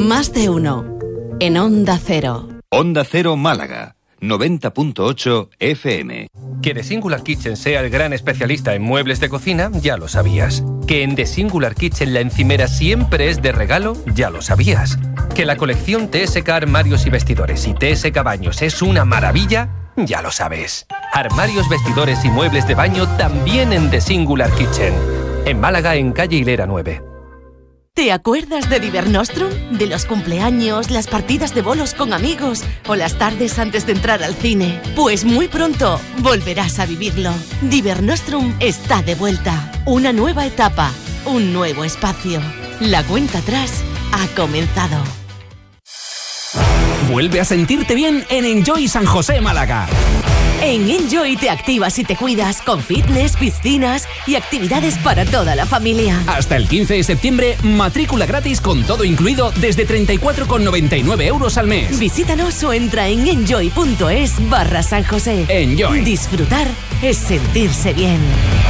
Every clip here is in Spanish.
Más de uno. En Onda Cero. Onda Cero Málaga. 90.8 FM. Que The Singular Kitchen sea el gran especialista en muebles de cocina, ya lo sabías. Que en The Singular Kitchen la encimera siempre es de regalo, ya lo sabías. Que la colección TSK Armarios y Vestidores y TSK Baños es una maravilla, ya lo sabes. Armarios, vestidores y muebles de baño también en The Singular Kitchen. En Málaga, en calle Hilera 9. ¿Te acuerdas de Divernostrum? De los cumpleaños, las partidas de bolos con amigos o las tardes antes de entrar al cine. Pues muy pronto volverás a vivirlo. Divernostrum está de vuelta. Una nueva etapa, un nuevo espacio. La cuenta atrás ha comenzado. Vuelve a sentirte bien en Enjoy San José Málaga. En Enjoy te activas y te cuidas con fitness, piscinas y actividades para toda la familia. Hasta el 15 de septiembre, matrícula gratis con todo incluido desde 34,99 € al mes. Visítanos o entra en enjoy.es/San José. Enjoy. Disfrutar es sentirse bien.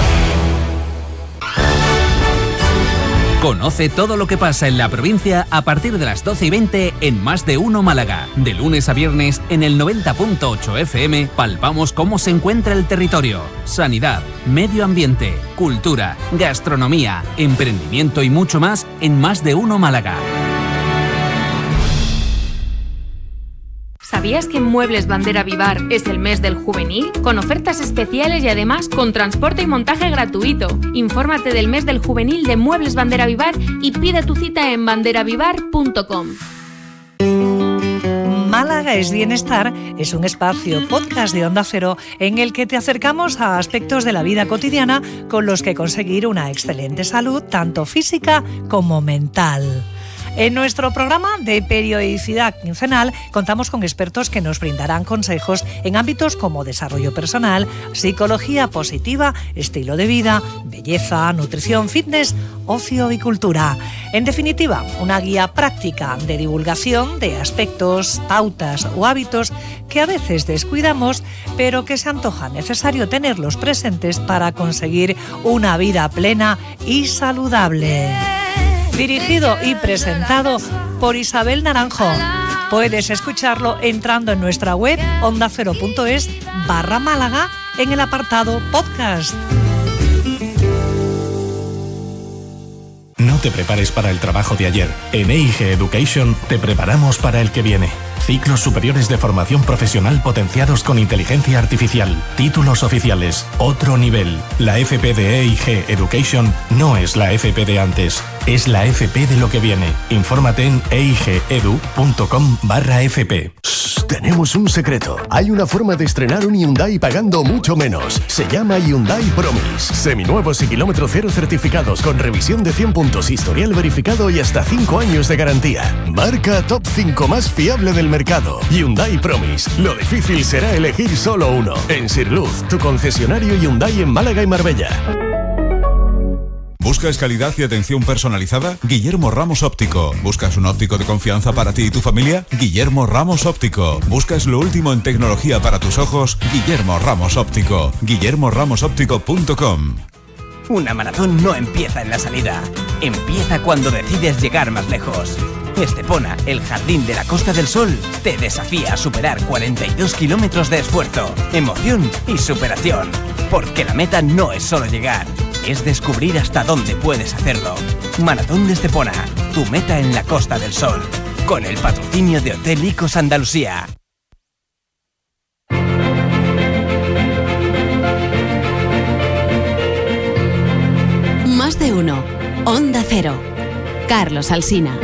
Conoce todo lo que pasa en la provincia a partir de las 12:20 en Más de Uno Málaga. De lunes a viernes en el 90.8 FM palpamos cómo se encuentra el territorio. Sanidad, medio ambiente, cultura, gastronomía, emprendimiento y mucho más en Más de Uno Málaga. ¿Sabías que en Muebles Bandera Vivar es el mes del juvenil? Con ofertas especiales y además con transporte y montaje gratuito. Infórmate del mes del juvenil de Muebles Bandera Vivar y pide tu cita en banderavivar.com. Málaga es Bienestar es un espacio podcast de Onda Cero en el que te acercamos a aspectos de la vida cotidiana con los que conseguir una excelente salud, tanto física como mental. En nuestro programa de periodicidad quincenal contamos con expertos que nos brindarán consejos en ámbitos como desarrollo personal, psicología positiva, estilo de vida, belleza, nutrición, fitness, ocio y cultura. En definitiva, una guía práctica de divulgación de aspectos, pautas o hábitos que a veces descuidamos, pero que se antoja necesario tenerlos presentes para conseguir una vida plena y saludable. Dirigido y presentado por Isabel Naranjo. Puedes escucharlo entrando en nuestra web ondacero.es/Málaga en el apartado podcast. No te prepares para el trabajo de ayer. En EIG Education te preparamos para el que viene. Ciclos superiores de formación profesional potenciados con inteligencia artificial. Títulos oficiales. Otro nivel. La FP de EIG Education no es la FP de antes. Es la FP de lo que viene. Infórmate en eigedu.com/FP. Tenemos un secreto. Hay una forma de estrenar un Hyundai pagando mucho menos. Se llama Hyundai Promise. Seminuevos y kilómetro cero certificados con revisión de 100 puntos, historial verificado y hasta 5 años de garantía. Marca top 5 más fiable del mercado. Hyundai Promise. Lo difícil será elegir solo uno. En Sirluz, tu concesionario Hyundai en Málaga y Marbella. ¿Buscas calidad y atención personalizada? Guillermo Ramos Óptico. ¿Buscas un óptico de confianza para ti y tu familia? Guillermo Ramos Óptico. ¿Buscas lo último en tecnología para tus ojos? Guillermo Ramos Óptico. guillermoramosoptico.com. Una maratón no empieza en la salida. Empieza cuando decides llegar más lejos. Estepona, el jardín de la Costa del Sol, te desafía a superar 42 kilómetros de esfuerzo, emoción y superación. Porque la meta no es solo llegar, es descubrir hasta dónde puedes hacerlo. Maratón de Estepona, tu meta en la Costa del Sol. Con el patrocinio de Hotel Icos Andalucía. Más de uno. Onda Cero. Carlos Alsina.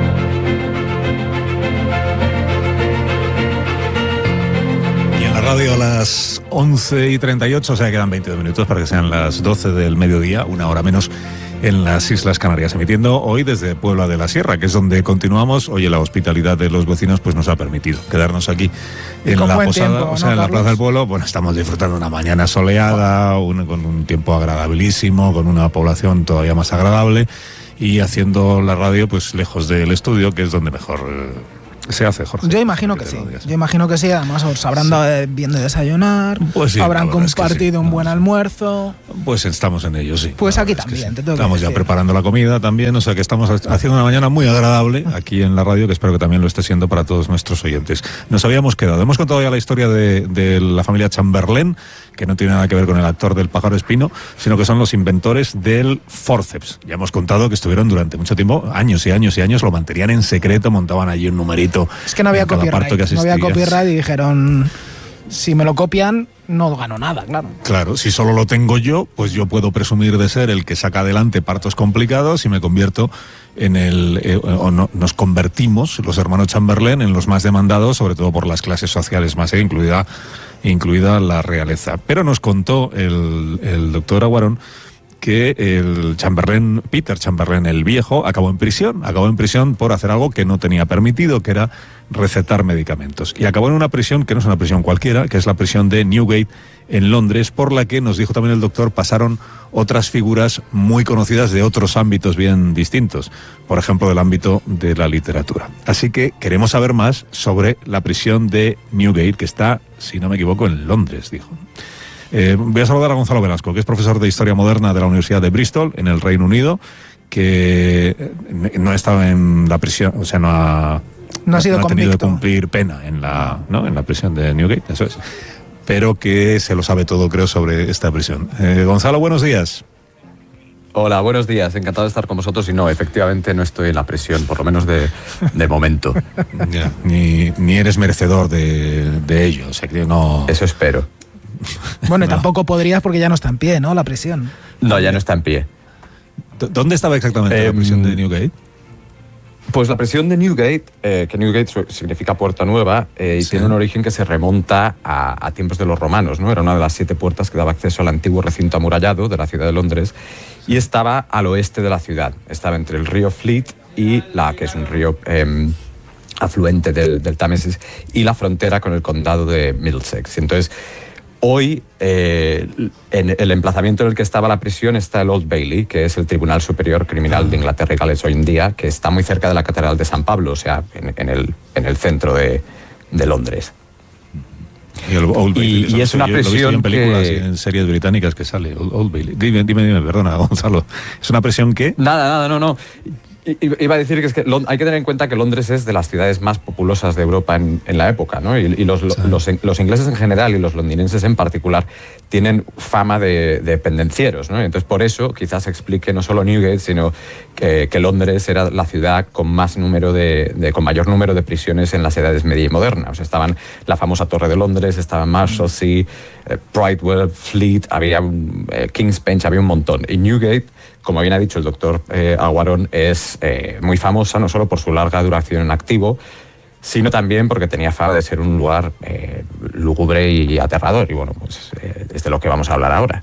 Radio a las 11:38, o sea, quedan 22 minutos para que sean las 12 del mediodía, una hora menos en las Islas Canarias, emitiendo hoy desde Puebla de la Sierra, que es donde continuamos. Oye, la hospitalidad de los vecinos pues nos ha permitido quedarnos aquí en la posada, tiempo, o sea, en la Plaza del Pueblo. Bueno, estamos disfrutando una mañana soleada, con un tiempo agradabilísimo, con una población todavía más agradable y haciendo la radio pues lejos del estudio, que es donde mejor Se hace, Jorge. Yo imagino que sí. Yo imagino que sí. Además, os habrán dado bien de desayunar. Pues sí, habrán compartido un buen almuerzo. Pues estamos en ello, sí. Pues aquí también. Sí. Estamos ya preparando la comida también. O sea que estamos haciendo una mañana muy agradable aquí en la radio, que espero que también lo esté siendo para todos nuestros oyentes. Nos habíamos quedado. Hemos contado ya la historia de la familia Chamberlain, que no tiene nada que ver con el actor del pájaro espino, sino que son los inventores del forceps. Ya hemos contado que estuvieron durante mucho tiempo, años y años y años, lo mantenían en secreto, montaban allí un numerito. Es que no había copyright, y dijeron, si me lo copian, no gano nada, claro. Claro, si solo lo tengo yo, pues yo puedo presumir de ser el que saca adelante partos complicados y me convierto en nos convertimos, los hermanos Chamberlain, en los más demandados, sobre todo por las clases sociales más, incluida la realeza. Pero nos contó el doctor Aguarón que el Peter Chamberlain el viejo acabó en prisión por hacer algo que no tenía permitido, que era recetar medicamentos. Y acabó en una prisión que no es una prisión cualquiera, que es la prisión de Newgate en Londres, por la que, nos dijo también el doctor, pasaron otras figuras muy conocidas de otros ámbitos bien distintos, por ejemplo, del ámbito de la literatura. Así que queremos saber más sobre la prisión de Newgate, que está, si no me equivoco, en Londres, dijo. Voy a saludar a Gonzalo Velasco, que es profesor de Historia Moderna de la Universidad de Bristol, en el Reino Unido, que no ha estado en la prisión, o sea, no ha tenido que cumplir pena en la prisión de Newgate, eso es, pero que se lo sabe todo, creo, sobre esta prisión. Gonzalo, buenos días. Hola, buenos días, encantado de estar con vosotros. Y no, efectivamente no estoy en la prisión, por lo menos de momento. Ya, ni eres merecedor de ello, o sea, que no... Eso espero. Bueno, y tampoco podrías porque ya no está en pie, ¿no? La prisión. No, ya no está en pie. ¿Dónde estaba exactamente la prisión de Newgate? Pues la prisión de Newgate, que Newgate significa puerta nueva, y tiene un origen que se remonta a tiempos de los romanos, ¿no? Era una de las 7 puertas que daba acceso al antiguo recinto amurallado de la ciudad de Londres, y estaba al oeste de la ciudad. Estaba entre el río Fleet y que es un río afluente del Támesis, y la frontera con el condado de Middlesex. Entonces, hoy, en el emplazamiento en el que estaba la prisión está el Old Bailey, que es el Tribunal Superior Criminal de Inglaterra y Gales hoy en día, que está muy cerca de la Catedral de San Pablo, o sea, en el centro de Londres. Y, el Old Bailey, es una prisión en películas y en series británicas que sale, Old Bailey. Dime, perdona, Gonzalo. ¿Es una prisión qué? Nada, no. Iba a decir que hay que tener en cuenta que Londres es de las ciudades más populosas de Europa en la época, ¿no? Y los ingleses en general y los londinenses en particular tienen fama de pendencieros, ¿no? Entonces, por eso quizás explique no solo Newgate, sino que Londres era la ciudad con mayor número de prisiones en las edades media y moderna. O sea, estaban la famosa Torre de Londres, estaban Marshalsea, Bridewell, Fleet, había King's Bench, había un montón. Y Newgate, como bien ha dicho el doctor Aguarón, es muy famosa no solo por su larga duración en activo, sino también porque tenía fama de ser un lugar lúgubre y aterrador. Y bueno, pues es de lo que vamos a hablar ahora.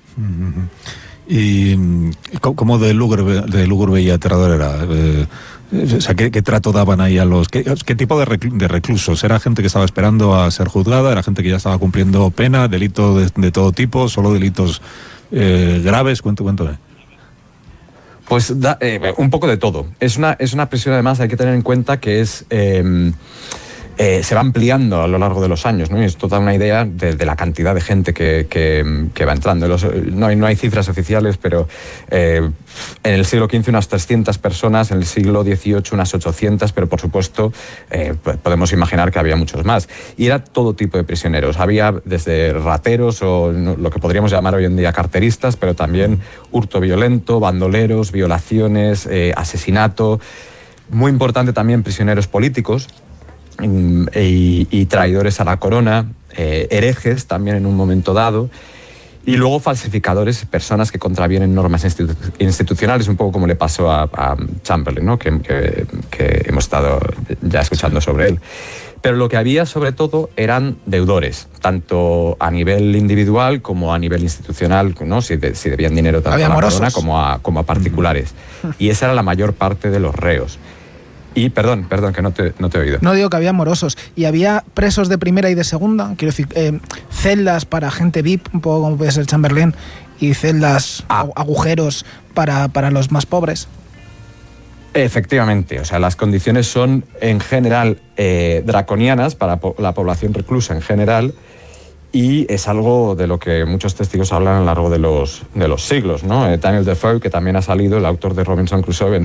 ¿Y cómo de lúgubre y aterrador era? O sea, ¿qué trato daban ahí a los... ¿Qué tipo de reclusos? ¿Era gente que estaba esperando a ser juzgada? ¿Era gente que ya estaba cumpliendo pena? ¿Delitos de todo tipo? ¿Solo delitos graves? Cuéntame. Pues un poco de todo. Es una prisión, además, hay que tener en cuenta que se va ampliando a lo largo de los años, ¿no? Y esto da una idea de la cantidad de gente que va entrando. No hay cifras oficiales, pero en el siglo XV unas 300 personas, en el siglo XVIII unas 800, pero por supuesto podemos imaginar que había muchos más. Y era todo tipo de prisioneros. Había desde rateros o lo que podríamos llamar hoy en día carteristas, pero también hurto violento, bandoleros, violaciones, asesinato. Muy importante también prisioneros políticos, y traidores a la corona, herejes también en un momento dado, y luego falsificadores, personas que contravienen normas institucionales, un poco como le pasó a Chamberlain, ¿no? que hemos estado ya escuchando sobre él. Pero lo que había sobre todo eran deudores, tanto a nivel individual como a nivel institucional, ¿no? si debían dinero tanto a la corona como a particulares. Y esa era la mayor parte de los reos. Y perdón, que no te he oído. No, digo que había morosos. ¿Y había presos de primera y de segunda? Quiero decir, celdas para gente VIP, un poco como puede ser Chamberlain, y celdas, agujeros para los más pobres. Efectivamente, o sea, las condiciones son en general draconianas para la población reclusa en general, y es algo de lo que muchos testigos hablan a lo largo de los siglos, ¿no? Daniel Defoe, que también ha salido, el autor de Robinson Crusoe,